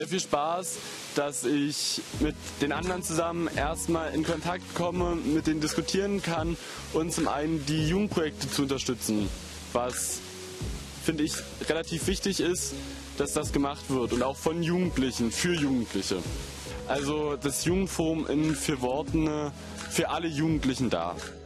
Sehr viel Spaß, dass ich mit den anderen zusammen erstmal in Kontakt komme, mit denen diskutieren kann und zum einen die Jugendprojekte zu unterstützen, was, finde ich, relativ wichtig ist, dass das gemacht wird und auch von Jugendlichen, für Jugendliche. Also das Jugendforum in 4 Worten, für alle Jugendlichen da.